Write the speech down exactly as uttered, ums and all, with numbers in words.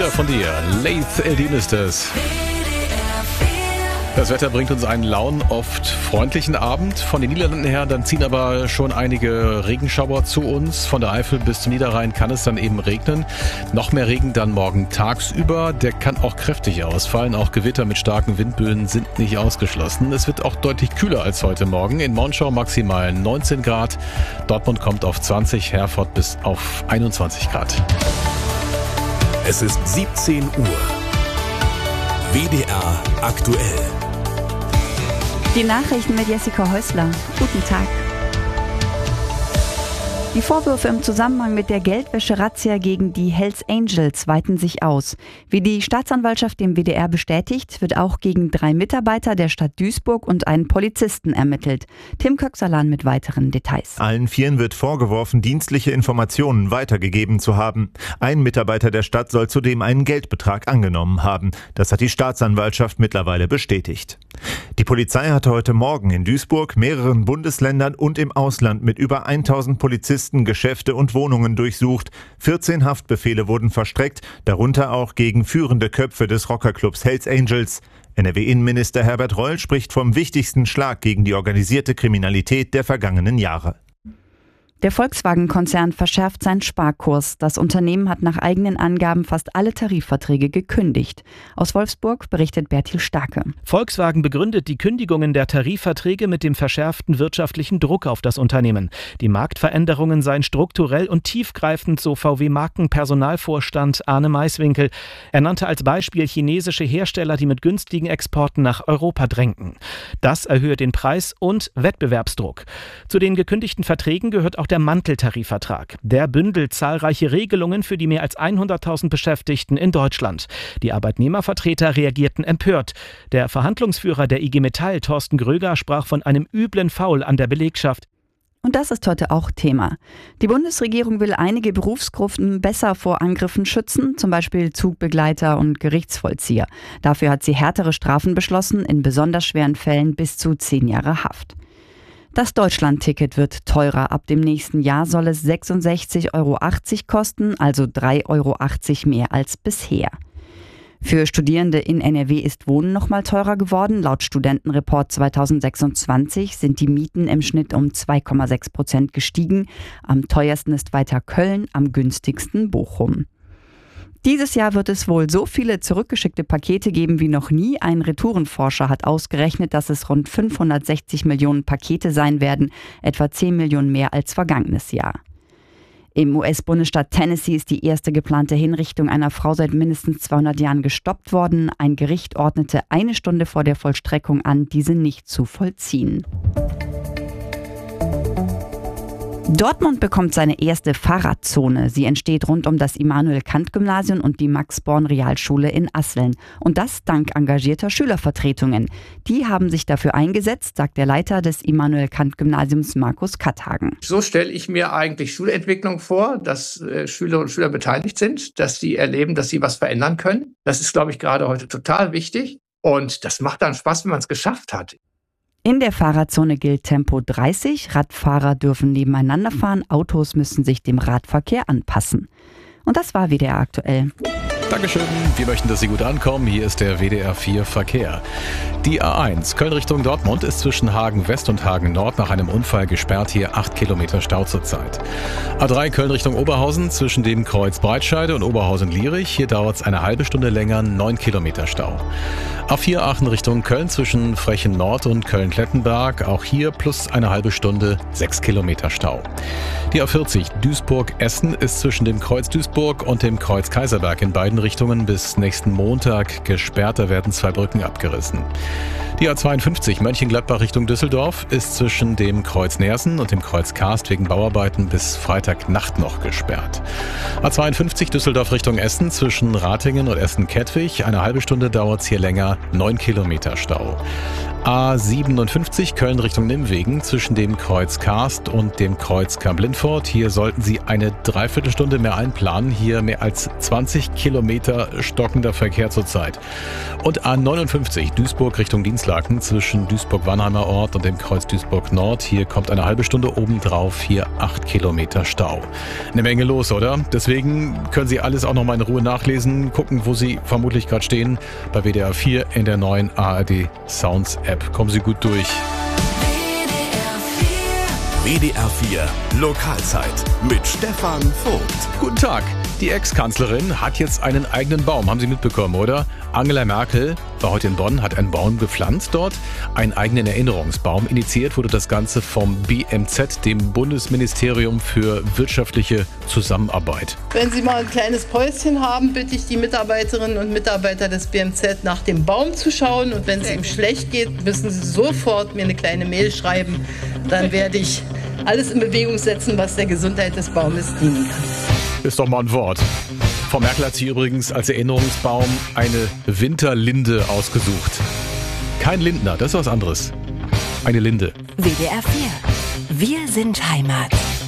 Lieder von dir. Laith Eldin ist es. Das Wetter bringt uns einen lauen, oft freundlichen Abend. Von den Niederlanden her, dann ziehen aber schon einige Regenschauer zu uns. Von der Eifel bis zum Niederrhein kann es dann eben regnen. Noch mehr Regen dann morgen tagsüber. Der kann auch kräftig ausfallen. Auch Gewitter mit starken Windböen sind nicht ausgeschlossen. Es wird auch deutlich kühler als heute Morgen. In Monschau maximal neunzehn Grad. Dortmund kommt auf zwanzig, Herford bis auf einundzwanzig Grad. Es ist siebzehn Uhr. W D R aktuell. Die Nachrichten mit Jessica Häusler. Guten Tag. Die Vorwürfe im Zusammenhang mit der Geldwäsche-Razzia gegen die Hells Angels weiten sich aus. Wie die Staatsanwaltschaft dem W D R bestätigt, wird auch gegen drei Mitarbeiter der Stadt Duisburg und einen Polizisten ermittelt. Tim Köksalan mit weiteren Details. Allen Vieren wird vorgeworfen, dienstliche Informationen weitergegeben zu haben. Ein Mitarbeiter der Stadt soll zudem einen Geldbetrag angenommen haben. Das hat die Staatsanwaltschaft mittlerweile bestätigt. Die Polizei hatte heute Morgen in Duisburg, mehreren Bundesländern und im Ausland mit über tausend Polizisten Geschäfte und Wohnungen durchsucht. vierzehn Haftbefehle wurden verstreckt, darunter auch gegen führende Köpfe des Rockerclubs Hells Angels. N R W-Innenminister Herbert Reul spricht vom wichtigsten Schlag gegen die organisierte Kriminalität der vergangenen Jahre. Der Volkswagen-Konzern verschärft seinen Sparkurs. Das Unternehmen hat nach eigenen Angaben fast alle Tarifverträge gekündigt. Aus Wolfsburg berichtet Bertil Starke. Volkswagen begründet die Kündigungen der Tarifverträge mit dem verschärften wirtschaftlichen Druck auf das Unternehmen. Die Marktveränderungen seien strukturell und tiefgreifend, so V W-Marken-Personalvorstand Arne Maiswinkel. Er nannte als Beispiel chinesische Hersteller, die mit günstigen Exporten nach Europa drängten. Das erhöhe den Preis und Wettbewerbsdruck. Zu den gekündigten Verträgen gehört auch der Manteltarifvertrag. Der bündelt zahlreiche Regelungen für die mehr als hunderttausend Beschäftigten in Deutschland. Die Arbeitnehmervertreter reagierten empört. Der Verhandlungsführer der I G Metall, Thorsten Gröger, sprach von einem üblen Foul an der Belegschaft. Und das ist heute auch Thema. Die Bundesregierung will einige Berufsgruppen besser vor Angriffen schützen, zum Beispiel Zugbegleiter und Gerichtsvollzieher. Dafür hat sie härtere Strafen beschlossen, in besonders schweren Fällen bis zu zehn Jahre Haft. Das Deutschland-Ticket wird teurer. Ab dem nächsten Jahr soll es sechsundsechzig Euro achtzig kosten, also drei Euro achtzig mehr als bisher. Für Studierende in N R W ist Wohnen noch mal teurer geworden. Laut Studentenreport zweitausendsechsundzwanzig sind die Mieten im Schnitt um zwei Komma sechs Prozent gestiegen. Am teuersten ist weiter Köln, am günstigsten Bochum. Dieses Jahr wird es wohl so viele zurückgeschickte Pakete geben wie noch nie. Ein Retourenforscher hat ausgerechnet, dass es rund fünfhundertsechzig Millionen Pakete sein werden, etwa zehn Millionen mehr als vergangenes Jahr. Im U S-Bundesstaat Tennessee ist die erste geplante Hinrichtung einer Frau seit mindestens zweihundert Jahren gestoppt worden. Ein Gericht ordnete eine Stunde vor der Vollstreckung an, diese nicht zu vollziehen. Dortmund bekommt seine erste Fahrradzone. Sie entsteht rund um das Immanuel-Kant-Gymnasium und die Max-Born-Realschule in Asseln. Und das dank engagierter Schülervertretungen. Die haben sich dafür eingesetzt, sagt der Leiter des Immanuel-Kant-Gymnasiums Markus Katthagen. So stelle ich mir eigentlich Schulentwicklung vor, dass äh, Schülerinnen und Schüler beteiligt sind, dass sie erleben, dass sie was verändern können. Das ist, glaube ich, gerade heute total wichtig. Und das macht dann Spaß, wenn man es geschafft hat. In der Fahrradzone gilt Tempo dreißig, Radfahrer dürfen nebeneinander fahren, Autos müssen sich dem Radverkehr anpassen. Und das war W D R aktuell. Dankeschön. Wir möchten, dass Sie gut ankommen. Hier ist der W D R vier Verkehr. Die A eins Köln Richtung Dortmund ist zwischen Hagen West und Hagen Nord nach einem Unfall gesperrt. Hier acht Kilometer Stau zurzeit. A drei Köln Richtung Oberhausen zwischen dem Kreuz Breitscheide und Oberhausen-Lierich. Hier dauert es eine halbe Stunde länger, neun Kilometer Stau. A vier Aachen Richtung Köln zwischen Frechen Nord und Köln-Klettenberg. Auch hier plus eine halbe Stunde, sechs Kilometer Stau. Die A vierzig Duisburg-Essen ist zwischen dem Kreuz Duisburg und dem Kreuz Kaiserberg in beiden Richtungen bis nächsten Montag gesperrt. Da werden zwei Brücken abgerissen. Die A zweiundfünfzig Mönchengladbach Richtung Düsseldorf ist zwischen dem Kreuz Neersen und dem Kreuz Karst wegen Bauarbeiten bis Freitagnacht noch gesperrt. A zweiundfünfzig Düsseldorf Richtung Essen zwischen Ratingen und Essen-Kettwig. Eine halbe Stunde dauert es hier länger, neun Kilometer Stau. A siebenundfünfzig Köln Richtung Nimwegen zwischen dem Kreuz Karst und dem Kreuz Kamp-Lintfort. Hier sollten Sie eine Dreiviertelstunde mehr einplanen. Hier mehr als zwanzig Kilometer stockender Verkehr zurzeit. Und A neunundfünfzig Duisburg Richtung Dinslaken zwischen Duisburg-Wannheimer Ort und dem Kreuz Duisburg Nord. Hier kommt eine halbe Stunde obendrauf. Hier acht Kilometer Stau. Eine Menge los, oder? Deswegen können Sie alles auch nochmal in Ruhe nachlesen. Gucken, wo Sie vermutlich gerade stehen. Bei W D R vier in der neuen A R D Sounds App. Kommen Sie gut durch. W D R vier Lokalzeit mit Stefan Vogt. Guten Tag. Die Ex-Kanzlerin hat jetzt einen eigenen Baum. Haben Sie mitbekommen, oder? Angela Merkel war heute in Bonn, hat einen Baum gepflanzt dort. Einen eigenen Erinnerungsbaum. Initiiert wurde das Ganze vom B M Z, dem Bundesministerium für wirtschaftliche Zusammenarbeit. Wenn Sie mal ein kleines Päuschen haben, bitte ich die Mitarbeiterinnen und Mitarbeiter des B M Z nach dem Baum zu schauen. Und wenn es ihm schlecht geht, müssen Sie sofort mir eine kleine Mail schreiben. Dann werde ich alles in Bewegung setzen, was der Gesundheit des Baumes dienen kann. Ist doch mal ein Wort. Frau Merkel hat sich übrigens als Erinnerungsbaum eine Winterlinde ausgesucht. Kein Lindner, das ist was anderes. Eine Linde. W D R vier. Wir sind Heimat.